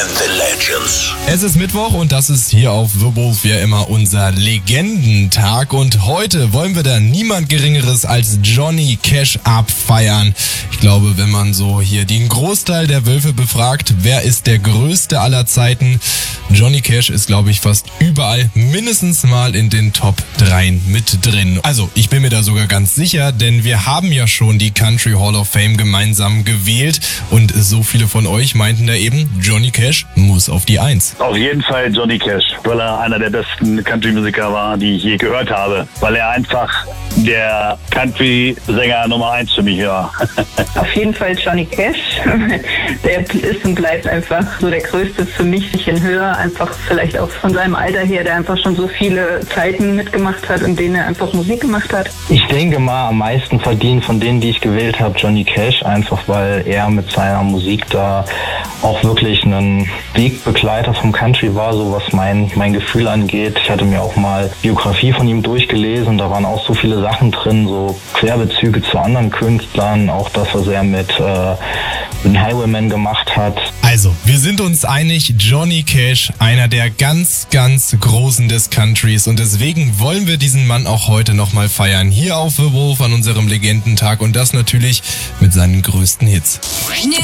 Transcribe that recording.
The Legends. Es ist Mittwoch und das ist hier auf The Wolf wie immer unser Legendentag. Und heute wollen wir da niemand Geringeres als Johnny Cash abfeiern. Ich glaube, wenn man so hier den Großteil der Wölfe befragt, wer ist der größte aller Zeiten? Johnny Cash ist, glaube ich, fast überall mindestens mal in den Top 3 mit drin. Also, ich bin mir da sogar ganz sicher, denn wir haben ja schon die Country Hall of Fame gemeinsam gewählt und so viele von euch meinten da eben, Johnny Cash muss auf die 1. Auf jeden Fall Johnny Cash, weil er einer der besten Country-Musiker war, die ich je gehört habe. Weil er einfach der Country-Sänger Nummer 1 für mich war. Auf jeden Fall Johnny Cash. Der ist und bleibt einfach so der Größte für mich. Ich in Höhe, einfach vielleicht auch von seinem Alter her, der einfach schon so viele Zeiten mitgemacht hat, in denen er einfach Musik gemacht hat. Ich denke mal, am meisten verdient von denen, die ich gewählt habe, Johnny Cash, einfach weil er mit seiner Musik da auch wirklich ein Wegbegleiter vom Country war, so was mein Gefühl angeht. Ich hatte mir auch mal Biografie von ihm durchgelesen, da waren auch so viele Sachen drin, so Querbezüge zu anderen Künstlern, auch das, was er mit den Highwaymen gemacht hat. Also, wir sind uns einig, Johnny Cash, einer der ganz, ganz Großen des Countries und deswegen wollen wir diesen Mann auch heute nochmal feiern, hier auf The Wolf an unserem Legendentag und das natürlich mit seinen größten Hits.